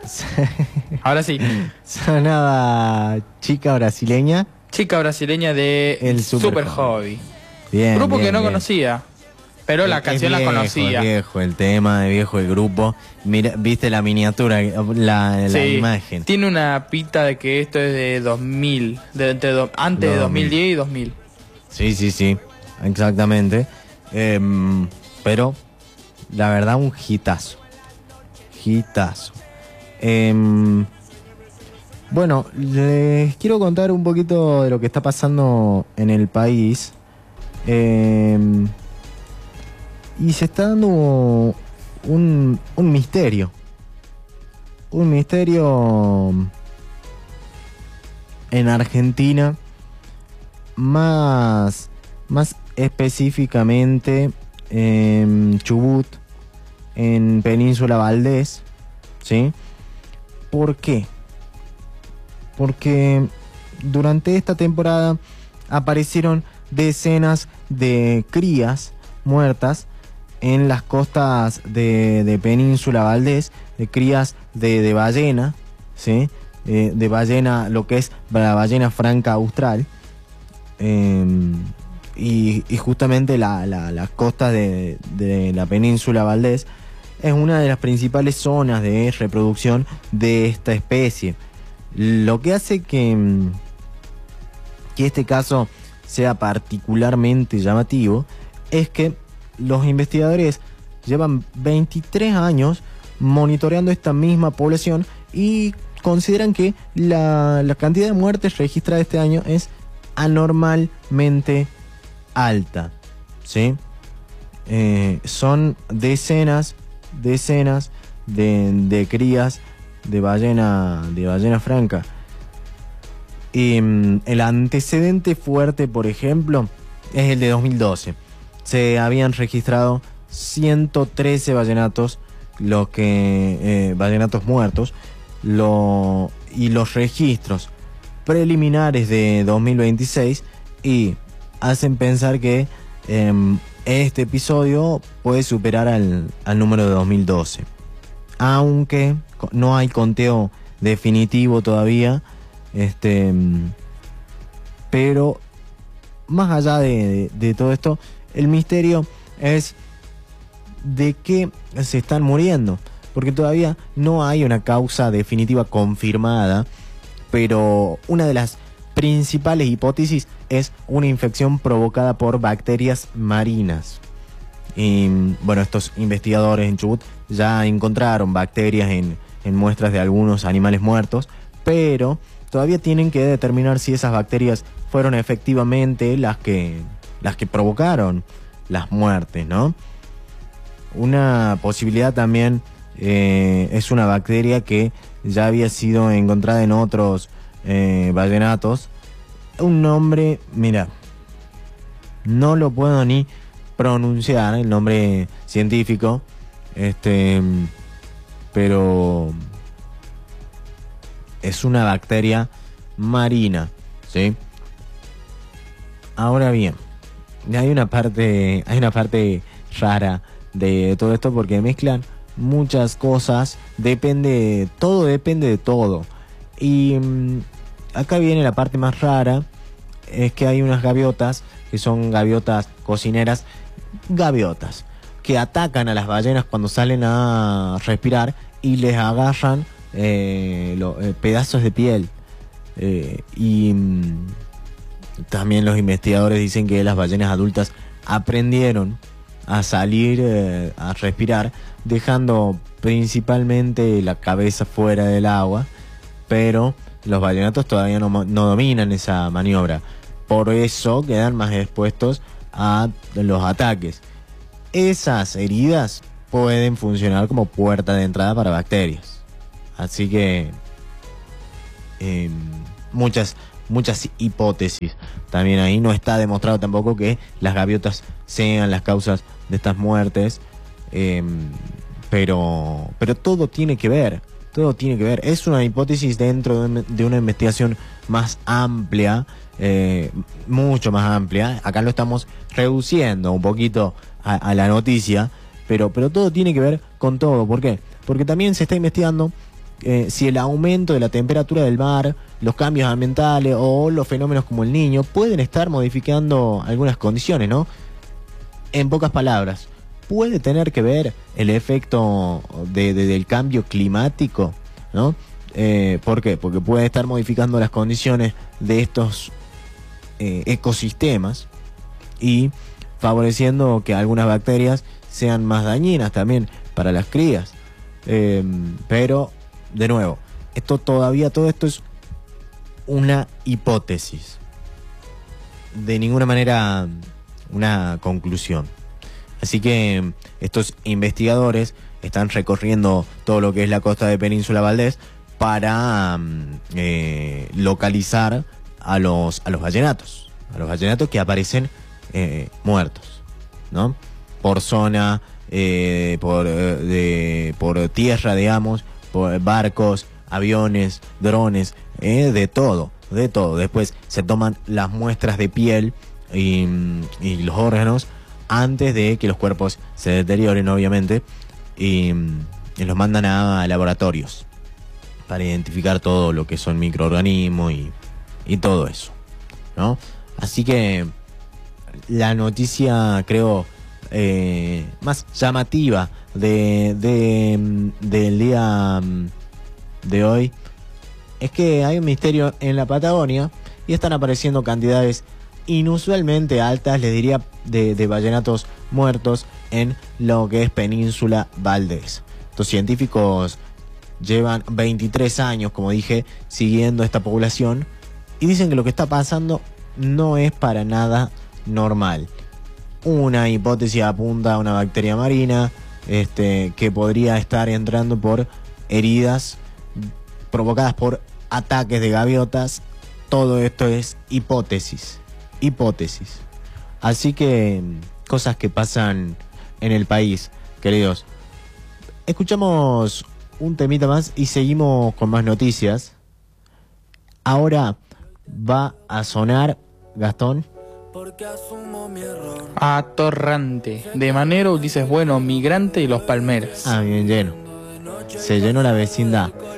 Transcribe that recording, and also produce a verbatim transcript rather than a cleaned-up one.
Ahora sí. Sonaba Chica Brasileña. Chica Brasileña de El Super, Super Hobby. Bien, Grupo bien, que no bien. conocía, pero la Es canción viejo, la conocía. Es viejo, el tema de viejo el grupo. Mira, viste la miniatura, la, la Sí, imagen. tiene una pita de que esto es de dos mil, de, de do- antes de dos mil diez y dos mil. Sí, sí, sí, exactamente. Em, pero, la verdad, un hitazo. Hitazo. Em, bueno, les quiero contar un poquito de lo que está pasando en el país. Em, y se está dando un, un misterio. Un misterio en Argentina. Más, más específicamente en Chubut, en Península Valdés, ¿sí? ¿Por qué? Porque durante esta temporada aparecieron decenas de crías muertas en las costas de, de Península Valdés, de crías de, de ballena, ¿sí? Eh, de ballena, lo que es la ballena franca austral. Eh, y, y justamente la, la, las costas de, de la Península Valdés es una de las principales zonas de reproducción de esta especie. Lo que hace que, que este caso sea particularmente llamativo es que los investigadores llevan veintitrés años monitoreando esta misma población y consideran que la, la cantidad de muertes registrada este año es anormalmente alta, ¿sí? Eh, son decenas, decenas de, de crías de ballena, de ballena franca. Y mm, el antecedente fuerte, por ejemplo, es el de dos mil doce. Se habían registrado ciento trece ballenatos, los que eh, ballenatos muertos, lo, y los registros preliminares de dos mil veintiséis y hacen pensar que eh, este episodio puede superar al, al número de dos mil doce, aunque no hay conteo definitivo todavía, este, pero más allá de, de, de todo esto, el misterio es de qué se están muriendo, porque todavía no hay una causa definitiva confirmada. Pero una de las principales hipótesis es una infección provocada por bacterias marinas. Y bueno, estos investigadores en Chubut ya encontraron bacterias en, en muestras de algunos animales muertos, pero todavía tienen que determinar si esas bacterias fueron efectivamente las que, las que provocaron las muertes, ¿no? Una posibilidad también eh, es una bacteria que ya había sido encontrada en otros eh, ballenatos. Un nombre, mira, no lo puedo ni pronunciar, el nombre científico, este, pero es una bacteria marina, ¿sí? Ahora bien, hay una parte, hay una parte rara de todo esto porque mezclan muchas cosas, depende, todo depende de todo. Y mmm, acá viene la parte más rara, es que hay unas gaviotas, que son gaviotas cocineras, gaviotas, que atacan a las ballenas cuando salen a respirar y les agarran eh, lo, eh, pedazos de piel. Eh, y mmm, también los investigadores dicen que las ballenas adultas aprendieron a salir eh, a respirar, dejando principalmente la cabeza fuera del agua, pero los ballenatos todavía no, no dominan esa maniobra, por eso quedan más expuestos a los ataques. Esas heridas pueden funcionar como puerta de entrada para bacterias, así que eh, muchas muchas hipótesis también ahí. No está demostrado tampoco que las gaviotas sean las causas de estas muertes, eh, pero pero todo tiene que ver, todo tiene que ver. Es una hipótesis dentro de, de una investigación más amplia, eh, mucho más amplia. Acá lo estamos reduciendo un poquito a, a la noticia, pero pero todo tiene que ver con todo. ¿Por qué? Porque también se está investigando eh, si el aumento de la temperatura del mar, los cambios ambientales o los fenómenos como el Niño pueden estar modificando algunas condiciones, ¿no? En pocas palabras, ¿puede tener que ver el efecto de, de, del cambio climático, ¿no? Eh, ¿Por qué? Porque puede estar modificando las condiciones de estos eh, ecosistemas y favoreciendo que algunas bacterias sean más dañinas también para las crías. Eh, pero, de nuevo, esto todavía, todo esto es una hipótesis. De ninguna manera una conclusión. Así que estos investigadores están recorriendo todo lo que es la costa de Península Valdés para eh, localizar a los, a los vallenatos. A los vallenatos que aparecen eh, muertos, ¿no? Por zona, eh, por, eh, de, por tierra, digamos, por barcos, aviones, drones, eh, de todo, de todo. Después se toman las muestras de piel y, y los órganos antes de que los cuerpos se deterioren, obviamente, y, y los mandan a laboratorios para identificar todo lo que son microorganismos y, y todo eso, ¿no? Así que la noticia, creo, eh, más llamativa de, de, del día de hoy es que hay un misterio en la Patagonia y están apareciendo cantidades inusualmente altas, les diría, de, de vallenatos muertos en lo que es Península Valdés. Estos científicos llevan veintitrés años, como dije, siguiendo esta población y dicen que lo que está pasando no es para nada normal. Una hipótesis apunta a una bacteria marina este, que podría estar entrando por heridas provocadas por ataques de gaviotas. Todo esto es hipótesis, hipótesis. Así que cosas que pasan en el país, queridos. Escuchamos un temita más y seguimos con más noticias. Ahora va a sonar, Gastón, Atorrante, de Manero, dices, bueno, Migrante y Los Palmeras. ah, bien lleno. Se llenó la vecindad.